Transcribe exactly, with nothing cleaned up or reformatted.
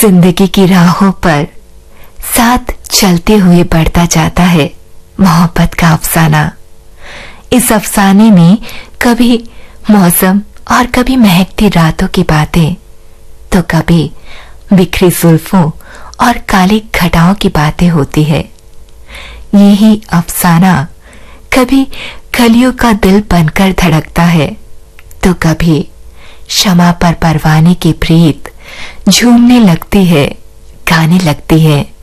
जिंदगी की राहों पर साथ चलते हुए बढ़ता जाता है मोहब्बत का अफसाना। इस अफसाने में कभी मौसम और कभी महकती रातों की बातें, तो कभी बिखरी जुल्फों और काली घटाओं की बातें होती है। यही अफसाना कभी कलियों का दिल बनकर धड़कता है, तो कभी शमा पर परवाने की प्रीत झूमने लगती है, गाने लगती है।